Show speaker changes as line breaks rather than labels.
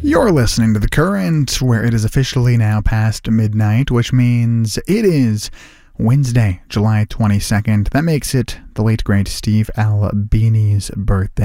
You're listening to The Current, where it is officially now past midnight, which means it is Wednesday, July 22nd. That makes it the late, great Steve Albini's birthday.